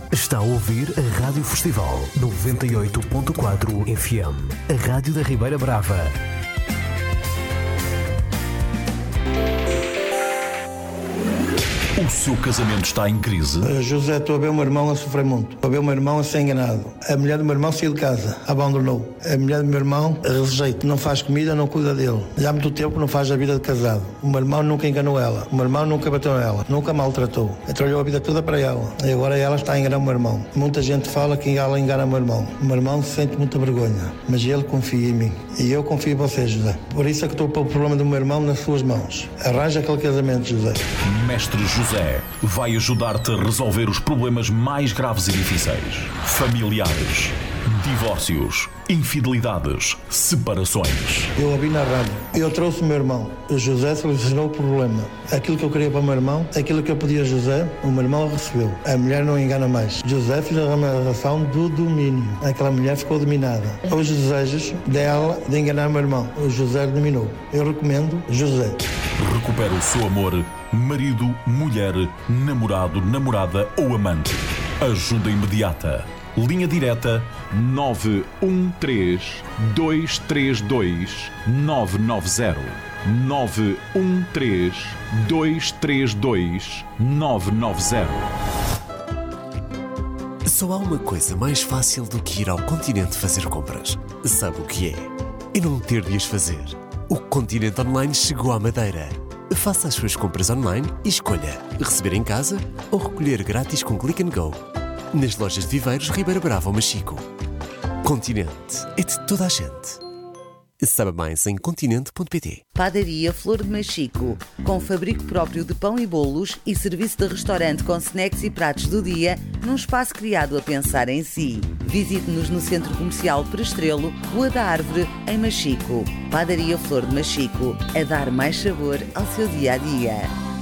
Está a ouvir a Rádio Festival 98.4 FM, a Rádio da Ribeira Brava. O seu casamento está em crise? José, estou a ver o meu irmão a sofrer muito. Estou a ver o meu irmão a ser enganado. A mulher do meu irmão saiu de casa, abandonou. A mulher do meu irmão rejeita, não faz comida, não cuida dele. Já há muito tempo não faz a vida de casado. O meu irmão nunca enganou ela. O meu irmão nunca bateu nela, nunca maltratou. Trabalhou a vida toda para ela. E agora ela está a enganar o meu irmão. Muita gente fala que ela engana o meu irmão. O meu irmão sente muita vergonha, mas ele confia em mim. E eu confio em você, José. Por isso é que estou a pôr o problema do meu irmão nas suas mãos. Arranja aquele casamento, José. Mestre José vai ajudar-te a resolver os problemas mais graves e difíceis. Familiares, divórcios, infidelidades, separações. Eu ouvi na rádio. Eu trouxe o meu irmão. O José solucionou o problema. Aquilo que eu queria para o meu irmão, aquilo que eu pedi a José, o meu irmão recebeu. A mulher não engana mais. José fez a relação do domínio. Aquela mulher ficou dominada. Os desejos dela de enganar o meu irmão. O José dominou. Eu recomendo José. Recupera o seu amor, marido, mulher, namorado, namorada ou amante. Ajuda imediata. Linha direta 913-232-990. 913-232-990. Só há uma coisa mais fácil do que ir ao Continente fazer compras. Sabe o que é? E não ter de as fazer. O Continente Online chegou à Madeira. Faça as suas compras online e escolha receber em casa ou recolher grátis com Click and Go. Nas lojas de Viveiros, Ribeira Brava ou Machico. Continente é de toda a gente. Saiba mais em continente.pt. Padaria Flor de Machico, com fabrico próprio de pão e bolos e serviço de restaurante com snacks e pratos do dia, num espaço criado a pensar em si. Visite-nos no Centro Comercial Prestrelo, Rua da Árvore, em Machico. Padaria Flor de Machico, a dar mais sabor ao seu dia-a-dia.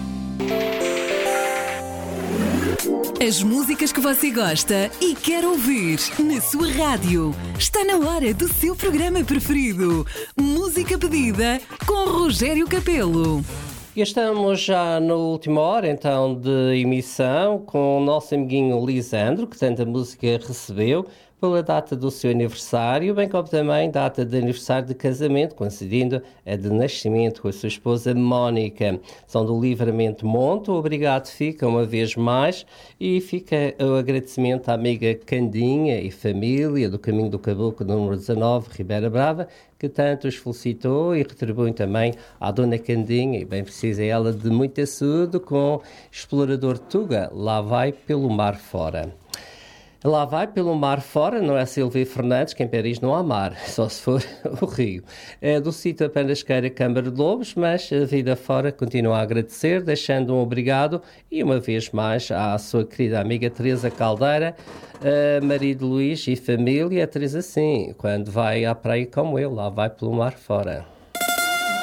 As músicas que você gosta e quer ouvir na sua rádio. Está na hora do seu programa preferido. Música pedida com Rogério Capelo. E estamos já na última hora, então, de emissão com o nosso amiguinho Lisandro, que tanta música recebeu pela data do seu aniversário, bem como também data de aniversário de casamento, coincidindo a de nascimento com a sua esposa Mónica. São do Livramento Monte. Obrigado fica uma vez mais e fica o agradecimento à amiga Candinha e família do Caminho do Caboclo número 19, Ribeira Brava, que tanto os felicitou e retribui também à Dona Candinha, e bem precisa ela de muito açude, com Explorador Tuga, lá vai pelo mar fora. Lá vai pelo mar fora, não é Silvia Fernandes, que em Paris não há mar, só se for o Rio. É do sítio Pandasqueira, Câmara de Lobos, mas a vida fora continua a agradecer, deixando um obrigado e uma vez mais à sua querida amiga Teresa Caldeira, marido Luís e família. A Teresa, sim, quando vai à praia como eu, lá vai pelo mar fora.